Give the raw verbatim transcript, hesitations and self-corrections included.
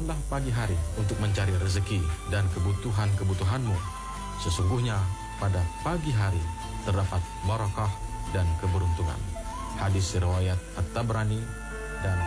Bangkitlah pagi hari untuk mencari rezeki dan kebutuhan-kebutuhanmu. Sesungguhnya pada pagi hari terdapat barakah dan keberuntungan. Hadis riwayat At-Tabrani